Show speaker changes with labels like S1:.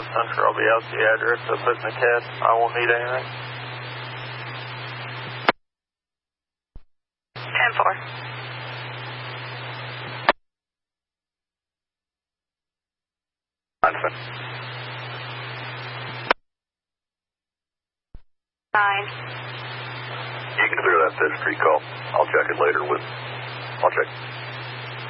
S1: Central, I'll be out the address. I'll put in the cab. I won't need anything.
S2: 10-4.
S3: Johnson.
S2: 9.
S3: You can clear that fifth street call. I'll check it later with... I'll check.